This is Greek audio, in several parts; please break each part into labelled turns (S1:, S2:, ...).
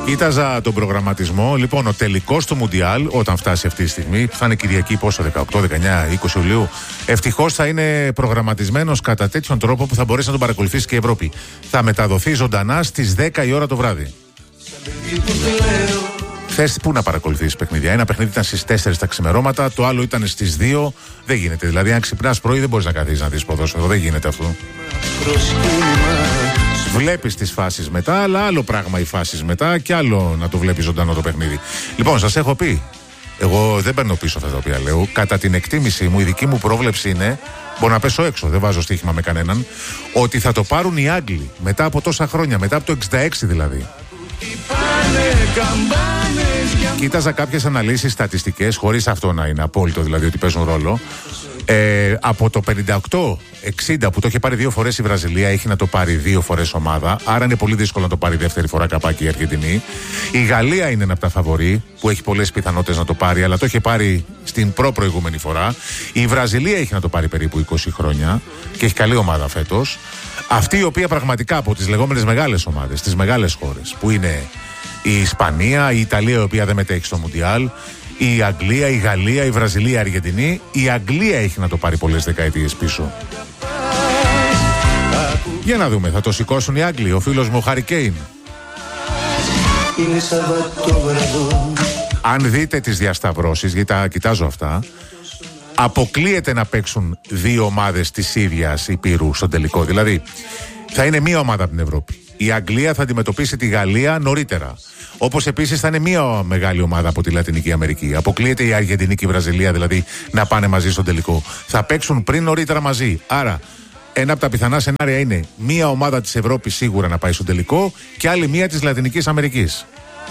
S1: Κοίταζα τον προγραμματισμό. Λοιπόν, ο τελικός του Μουντιάλ, όταν φτάσει αυτή τη στιγμή, που θα είναι Κυριακή, πόσο, 18, 19, 20 Ιουλίου, ευτυχώς θα είναι προγραμματισμένος κατά τέτοιον τρόπο που θα μπορέσει να τον παρακολουθήσει και η Ευρώπη. Θα μεταδοθεί ζωντανά στις 10 η ώρα το βράδυ. Χθες πού να παρακολουθείς παιχνίδια? Ένα παιχνίδι ήταν στις 4 τα ξημερώματα, το άλλο ήταν στις 2. Δεν γίνεται. Δηλαδή, αν ξυπνάς πρωί, δεν μπορείς να καθίσεις να δεις ποδόσφαιρο. Δεν γίνεται αυτό. Βλέπεις τις φάσεις μετά, αλλά άλλο πράγμα οι φάσεις μετά και άλλο να το βλέπεις ζωντανό το παιχνίδι. Λοιπόν, σας έχω πει, εγώ δεν παίρνω πίσω αυτά τα οποία λέω. Κατά την εκτίμηση μου, η δική μου πρόβλεψη είναι, μπορώ να πέσω έξω, δεν βάζω στοίχημα με κανέναν, ότι θα το πάρουν οι Άγγλοι μετά από τόσα χρόνια, μετά από το 66 δηλαδή. Κοίταζα κάποιες αναλύσεις στατιστικές, χωρίς αυτό να είναι απόλυτο δηλαδή ότι παίζουν ρόλο. Από το 58-60 που το είχε πάρει 2 φορές η Βραζιλία, έχει να το πάρει 2 φορές ομάδα. Άρα είναι πολύ δύσκολο να το πάρει δεύτερη φορά καπάκι η Αργεντινή. Η Γαλλία είναι ένα από τα φαβορί που έχει πολλές πιθανότητες να το πάρει, αλλά το είχε πάρει στην προηγούμενη φορά. Η Βραζιλία έχει να το πάρει περίπου 20 χρόνια και έχει καλή ομάδα φέτος. Αυτή η οποία πραγματικά από τις λεγόμενες μεγάλες ομάδες, τις μεγάλες χώρες, που είναι η Ισπανία, η Ιταλία, η οποία δεν μετέχει στο Μουντιάλ, η Αγγλία, η Γαλλία, η Βραζιλία, η Αργεντινή. Η Αγγλία έχει να το πάρει πολλές δεκαετίες πίσω. Για να δούμε, θα το σηκώσουν οι Άγγλοι? Ο φίλος μου ο Χάρι Κέιν. Αν δείτε τις διασταυρώσεις, γιατί τα κοιτάζω αυτά, αποκλείεται να παίξουν 2 ομάδες της ίδιας υπήρου στον τελικό. Δηλαδή, θα είναι μία ομάδα από την Ευρώπη. Η Αγγλία θα αντιμετωπίσει τη Γαλλία νωρίτερα. Όπως επίσης θα είναι μία μεγάλη ομάδα από τη Λατινική Αμερική. Αποκλείεται η Αργεντινή και η Βραζιλία δηλαδή να πάνε μαζί στον τελικό. Θα παίξουν πριν νωρίτερα μαζί. Άρα, ένα από τα πιθανά σενάρια είναι μία ομάδα της Ευρώπης σίγουρα να πάει στον τελικό και άλλη μία της Λατινικής Αμερικής.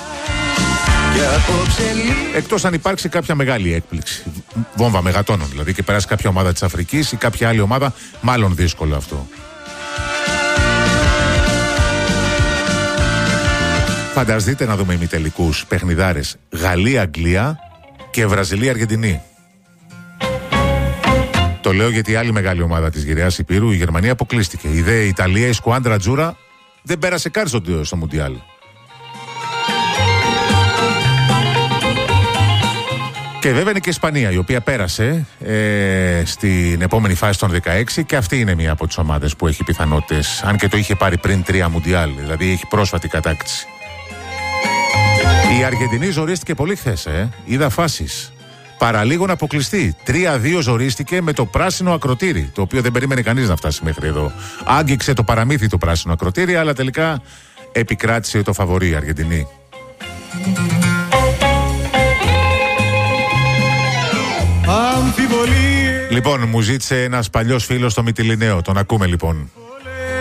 S1: Εκτός αν υπάρξει κάποια μεγάλη έκπληξη. Βόμβα μεγατόνων δηλαδή και περάσει κάποια ομάδα της Αφρικής ή κάποια άλλη ομάδα, μάλλον δύσκολο αυτό. Φανταστείτε να δούμε ημιτελικούς παιχνιδάρες Γαλλία-Αγγλία και Βραζιλία-Αργεντινή. Το λέω γιατί η άλλη μεγάλη ομάδα της γυραιάς Υπήρου, η Γερμανία, αποκλείστηκε. Η δε Ιταλία, η σκουάντρα Τζούρα, δεν πέρασε καν στο Μουντιάλ. Και βέβαια είναι και η Ισπανία, η οποία πέρασε στην επόμενη φάση των 16 και αυτή είναι μία από τις ομάδες που έχει πιθανότητες, αν και το είχε πάρει πριν 3 Μουντιάλ, δηλαδή έχει πρόσφατη κατάκτηση. Η Αργεντινή ζορίστηκε πολύ χθες, είδα φάσεις. Παραλίγο να αποκλειστεί. 3-2 ζορίστηκε με το πράσινο ακροτήρι, το οποίο δεν περίμενε κανείς να φτάσει μέχρι εδώ. Άγγιξε το παραμύθι το πράσινο ακροτήρι, αλλά τελικά επικράτησε το φαβορί η Αργεντινή.
S2: Αμφιβολίες.
S1: Λοιπόν, μου ζήτησε ένας παλιός φίλος στο Μυτιληναίο. Τον ακούμε λοιπόν.